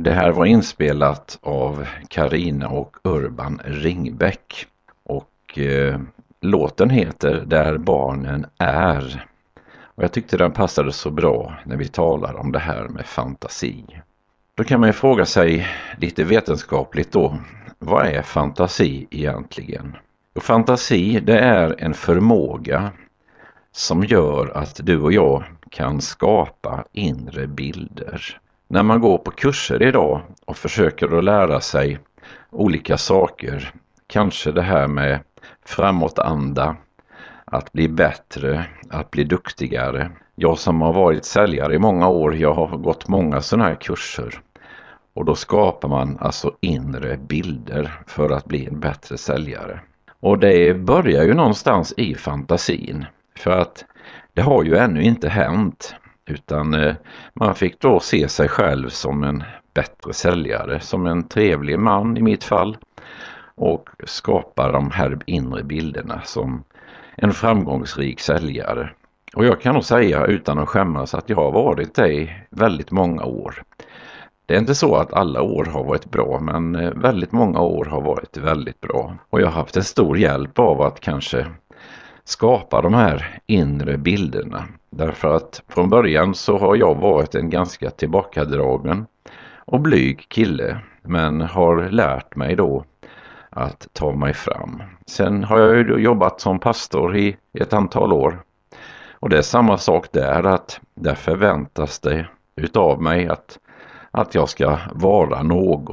Det här var inspelat av Carina och Urban Ringbäck och låten heter Där barnen är. Och jag tyckte den passade så bra när vi talar om det här med fantasi. Då kan man ju fråga sig lite vetenskapligt då, vad är fantasi egentligen? Och fantasi, det är en förmåga som gör att du och jag kan skapa inre bilder. När man går på kurser idag och försöker att lära sig olika saker, kanske det här med framåtanda, att bli bättre, att bli duktigare. Jag som har varit säljare i många år, jag har gått många sådana här kurser. Och då skapar man alltså inre bilder för att bli en bättre säljare. Och det börjar ju någonstans i fantasin. För att det har ju ännu inte hänt. Utan man fick då se sig själv som en bättre säljare. Som en trevlig man i mitt fall. Och skapa de här inre bilderna som en framgångsrik säljare. Och jag kan nog säga utan att skämmas att jag har varit det i väldigt många år. Det är inte så att alla år har varit bra, men väldigt många år har varit väldigt bra. Och jag har haft en stor hjälp av att kanske skapa de här inre bilderna. Därför att från början så har jag varit en ganska tillbakadragen och blyg kille. Men har lärt mig då att ta mig fram. Sen har jag ju jobbat som pastor i ett antal år. Och det är samma sak där, att där förväntas det utav mig att jag ska vara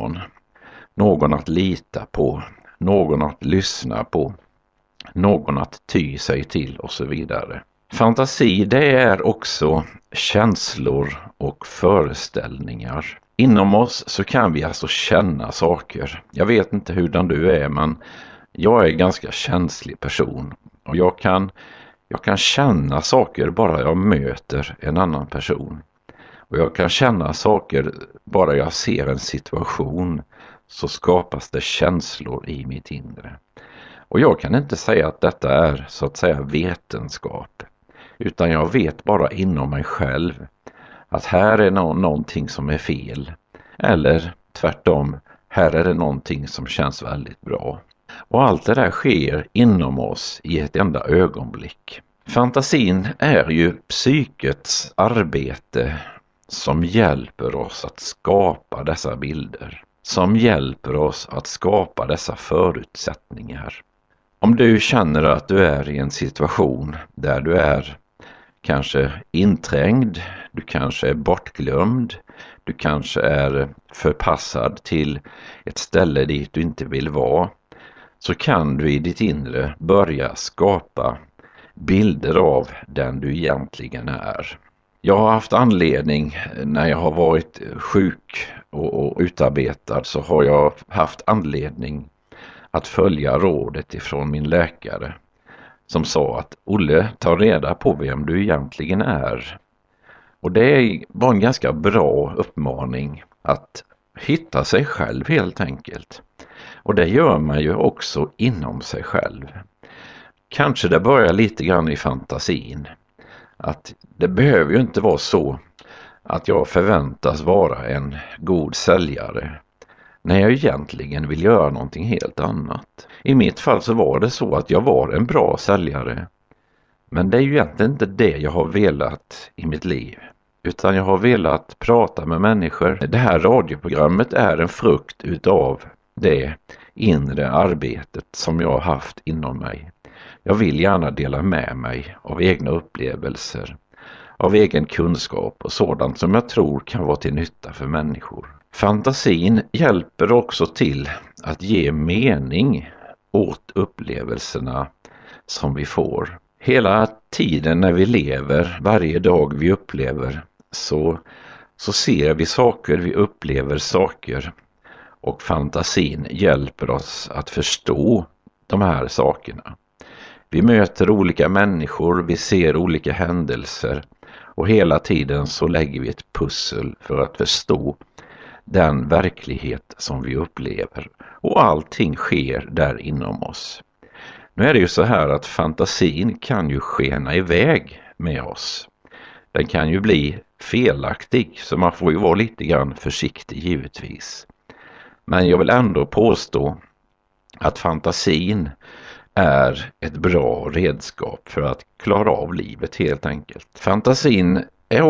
någon att lita på, någon att lyssna på, någon att ty sig till och så vidare. Fantasi, det är också känslor och föreställningar. Inom oss så kan vi alltså känna saker. Jag vet inte hurdan du är, men jag är en ganska känslig person. Och jag kan känna saker bara jag möter en annan person. Och jag kan känna saker bara jag ser en situation, så skapas det känslor i mitt inre. Och jag kan inte säga att detta är så att säga vetenskap. Utan jag vet bara inom mig själv att här är någonting som är fel. Eller tvärtom, här är det någonting som känns väldigt bra. Och allt det där sker inom oss i ett enda ögonblick. Fantasin är ju psykets arbete som hjälper oss att skapa dessa bilder. Som hjälper oss att skapa dessa förutsättningar. Om du känner att du är i en situation där du är kanske inträngd, du kanske är bortglömd, du kanske är förpassad till ett ställe dit du inte vill vara, så kan du i ditt inre börja skapa bilder av den du egentligen är. Jag har haft anledning, när jag har varit sjuk och utarbetad, så har jag haft anledning att följa rådet ifrån min läkare som sa att Olle, ta reda på vem du egentligen är. Och det var en ganska bra uppmaning att hitta sig själv helt enkelt. Och det gör man ju också inom sig själv. Kanske det börjar lite grann i fantasin. Att det behöver ju inte vara så att jag förväntas vara en god säljare när jag egentligen vill göra någonting helt annat. I mitt fall så var det så att jag var en bra säljare. Men det är ju egentligen inte det jag har velat i mitt liv. Utan jag har velat prata med människor. Det här radioprogrammet är en frukt utav det inre arbetet som jag har haft inom mig. Jag vill gärna dela med mig av egna upplevelser, av egen kunskap och sådant som jag tror kan vara till nytta för människor. Fantasin hjälper också till att ge mening åt upplevelserna som vi får. Hela tiden när vi lever, varje dag vi upplever, så ser vi saker, vi upplever saker. Och fantasin hjälper oss att förstå de här sakerna. Vi möter olika människor, vi ser olika händelser och hela tiden så lägger vi ett pussel för att förstå den verklighet som vi upplever. Och allting sker där inom oss. Nu är det ju så här att fantasin kan ju skena iväg med oss. Den kan ju bli felaktig, så man får ju vara lite grann försiktig givetvis. Men jag vill ändå påstå att fantasin är ett bra redskap för att klara av livet helt enkelt. Fantasin är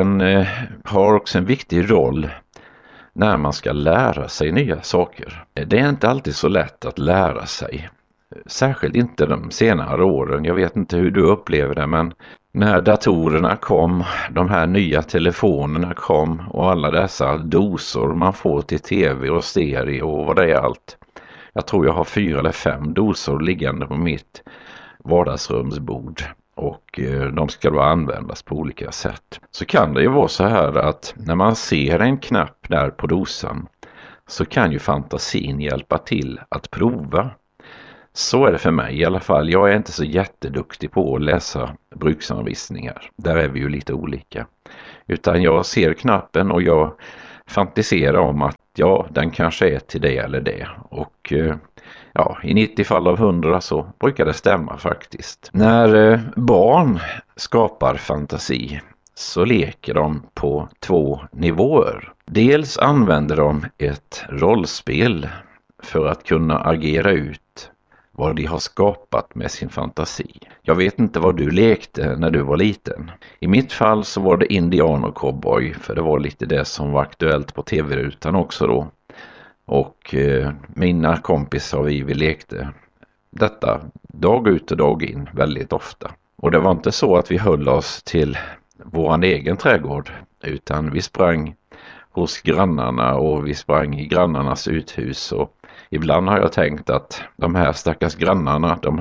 har också en viktig roll när man ska lära sig nya saker. Det är inte alltid så lätt att lära sig. Särskilt inte de senare åren. Jag vet inte hur du upplever det, men när datorerna kom, de här nya telefonerna kom och alla dessa dosor man får till tv och stereo och vad det är allt. Jag tror jag har 4 eller 5 dosor liggande på mitt vardagsrumsbord och de ska då användas på olika sätt. Så kan det ju vara så här att när man ser en knapp där på dosan så kan ju fantasin hjälpa till att prova. Så är det för mig i alla fall. Jag är inte så jätteduktig på att läsa bruksanvisningar. Där är vi ju lite olika. Utan jag ser knappen och jag fantiserar om att den kanske är till det eller det. Och i 90 fall av 100 så brukar det stämma faktiskt. När barn skapar fantasi så leker de på 2 nivåer. Dels använder de ett rollspel för att kunna agera ut vad de har skapat med sin fantasi. Jag vet inte vad du lekte när du var liten. I mitt fall så var det indian och cowboy, för det var lite det som var aktuellt på tv-rutan också då. Och mina kompisar vi lekte detta dag ut och dag in väldigt ofta. Och det var inte så att vi höll oss till våran egen trädgård, utan vi sprang hos grannarna och vi sprang i grannarnas uthus. Och ibland har jag tänkt att de här stackars grannarna, de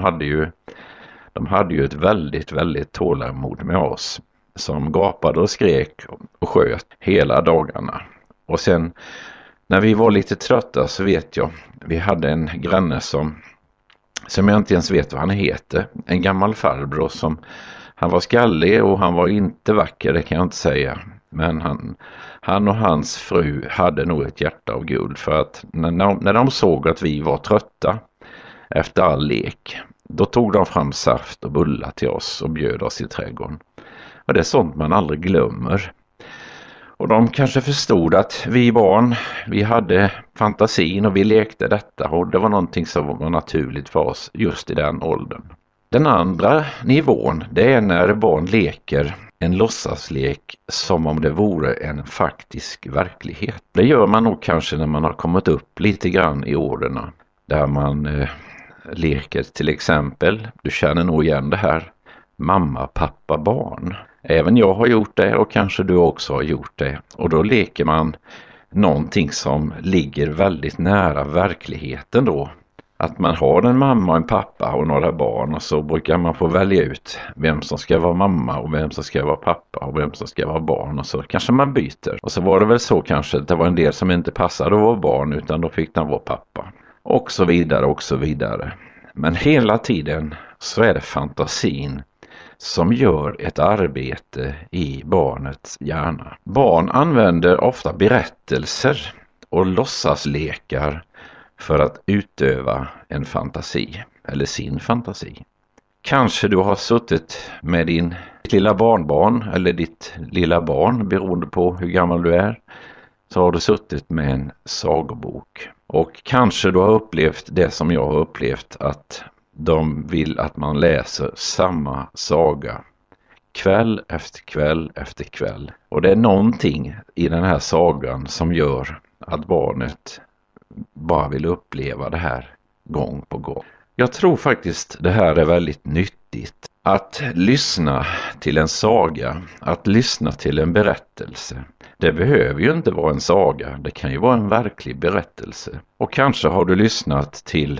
hade ju ett väldigt, väldigt tålamod med oss som gapade och skrek och sköt hela dagarna. Och sen när vi var lite trötta så vet jag, vi hade en granne som jag inte ens vet vad han heter. En gammal farbror han var skallig och han var inte vacker, det kan jag inte säga. Men han och hans fru hade nog ett hjärta av guld, för att när de såg att vi var trötta efter all lek, då tog de fram saft och bullar till oss och bjöd oss i trädgården. Och det är sånt man aldrig glömmer. Och de kanske förstod att vi barn, vi hade fantasin och vi lekte detta, och det var någonting som var naturligt för oss just i den åldern. Den andra nivån, det är när barn leker en låtsaslek som om det vore en faktisk verklighet. Det gör man nog kanske när man har kommit upp lite grann i åren, där man leker till exempel, du känner nog igen det här, mamma, pappa, barn. Även jag har gjort det och kanske du också har gjort det. Och då leker man någonting som ligger väldigt nära verkligheten då. Att man har en mamma och en pappa och några barn, och så brukar man få välja ut vem som ska vara mamma och vem som ska vara pappa och vem som ska vara barn, och så kanske man byter. Och så var det väl så kanske att det var en del som inte passade att vara barn, utan då fick den vara pappa. Och så vidare och så vidare. Men hela tiden så är det fantasin som gör ett arbete i barnets hjärna. Barn använder ofta berättelser och låtsaslekar för att utöva en fantasi eller sin fantasi. Kanske du har suttit med ditt lilla barnbarn eller ditt lilla barn, beroende på hur gammal du är, så har du suttit med en sagobok. Och kanske du har upplevt det som jag har upplevt, att de vill att man läser samma saga kväll efter kväll efter kväll. Och det är någonting i den här sagan som gör att barnet bara vill uppleva det här gång på gång. Jag tror faktiskt det här är väldigt nyttigt. Att lyssna till en saga, att lyssna till en berättelse. Det behöver ju inte vara en saga, det kan ju vara en verklig berättelse. Och kanske har du lyssnat till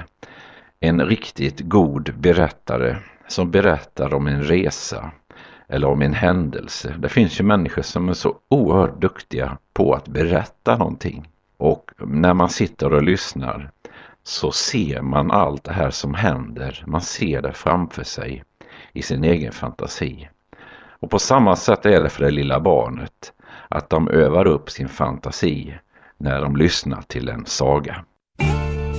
en riktigt god berättare som berättar om en resa eller om en händelse. Det finns ju människor som är så oerhört duktiga på att berätta någonting. Och när man sitter och lyssnar så ser man allt det här som händer. Man ser det framför sig i sin egen fantasi. Och på samma sätt är det för det lilla barnet, att de övar upp sin fantasi när de lyssnar till en saga.